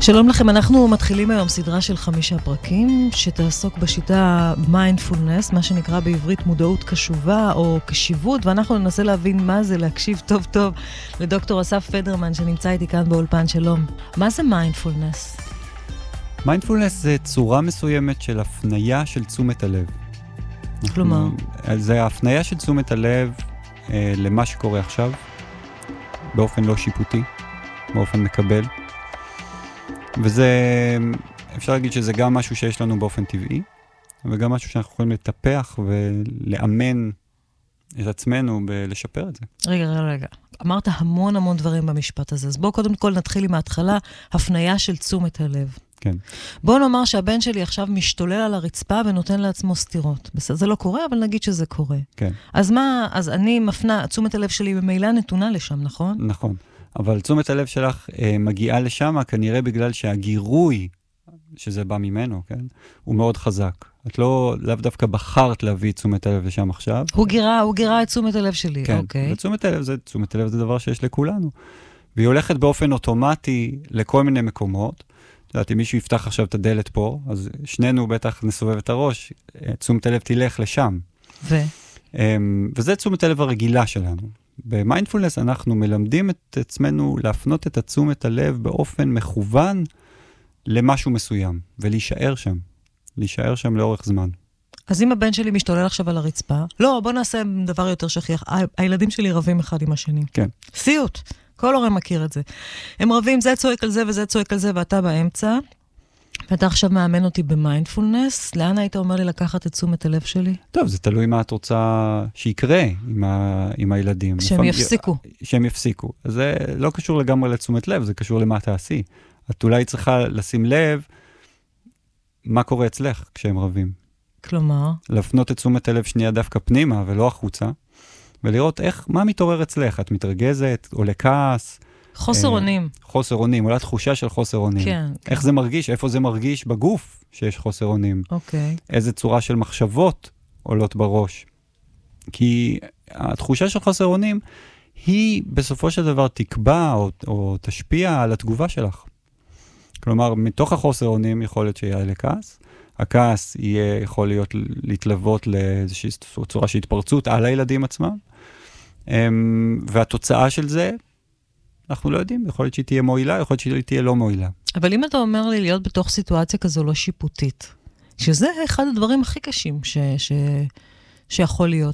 שלום לכם, אנחנו מתחילים היום סדרה של 5 פרקים שתעסוק בשיטה מיינדפולנס, מה שנקרא בעברית מודעות קשובה או קשיבות, ואנחנו ננסה להבין מה זה להקשיב טוב טוב לדוקטור אסף פדרמן שנמצא איתי כאן באולפן. שלום. מה זה מיינדפולנס? מיינדפולנס זה צורה מסוימת של הפניה של תשומת הלב. כלומר? זה ההפניה של תשומת הלב למה שקורה עכשיו, באופן לא שיפוטי, באופן מקבל. וזה, אפשר להגיד שזה גם משהו שיש לנו באופן טבעי, וגם משהו שאנחנו יכולים לטפח ולאמן את עצמנו ולשפר את זה. רגע. אמרת המון דברים במשפט הזה, אז בואו קודם כל נתחיל עם ההתחלה, הפניה של תשומת הלב. כן. בואו נאמר שהבן שלי עכשיו משתולל על הרצפה ונותן לעצמו סתירות. בסדר, זה לא קורה, אבל נגיד שזה קורה. כן. אז מה, אז אני מפנה, תשומת הלב שלי במילא נתונה לשם, נכון? נכון. אבל תשומת הלב שלך מגיעה לשם, כנראה בגלל שהגירוי, שזה בא ממנו, כן? הוא מאוד חזק. את לאו דווקא בחרת להביא תשומת הלב לשם עכשיו. הוא גירה את תשומת הלב שלי, כן. אוקיי. ותשומת הלב זה דבר שיש לכולנו. והיא הולכת באופן אוטומטי לכל מיני מקומות. את יודעת, אם מישהו יפתח עכשיו את הדלת פה, אז שנינו בטח נסובב את הראש, תשומת הלב תלך לשם. וזה תשומת הלב הרגילה שלנו. במיינדפולנס אנחנו מלמדים את עצמנו להפנות את תשומת הלב באופן מכוון למשהו מסוים, ולהישאר שם. להישאר שם לאורך זמן. אז אם הבן שלי משתולל עכשיו על הרצפה, לא, בוא נעשה דבר יותר שכיח. הילדים שלי רבים אחד עם השני. כן. סיוט. כל הורה מכיר את זה. הם רבים, זה צועק על זה וזה צועק על זה, ואתה באמצע. ואתה עכשיו מאמן אותי במיינדפולנס. לאן היית אומר לי לקחת את תשומת הלב שלי? טוב, זה תלוי מה את רוצה שיקרה עם הילדים. שהם יפסיקו. שהם יפסיקו. אז זה לא קשור לגמרי לתשומת לב, זה קשור למה תעשי. את אולי צריכה לשים לב מה קורה אצלך כשהם רבים. כלומר? להפנות את תשומת הלב שנייה דווקא פנימה ולא החוצה, ולראות מה מתעורר אצלך. את מתרגזת או לכעס. חוסר אונים. חוסר אונים, אולי תחושה של חוסר אונים. כן. איך זה מרגיש? איפה זה מרגיש בגוף שיש חוסר אונים? אוקיי. איזה צורה של מחשבות עולות בראש. כי התחושה של חוסר אונים היא בסופו של דבר תקבע או תשפיע על התגובה שלך. כלומר, מתוך החוסר אונים יכול להיות שיהיה לכעס. הכעס יכול להיות להתלוות לאיזושהי צורה של התפרצות על הילדים עצמם. והתוצאה של זה, אנחנו לא יודעים, יכול להיות שהיא תהיה מועילה, יכול להיות שהיא תהיה לא מועילה. אבל אם אתה אומר לי להיות בתוך סיטואציה כזו לא שיפוטית, שזה אחד הדברים הכי קשים שיכול להיות,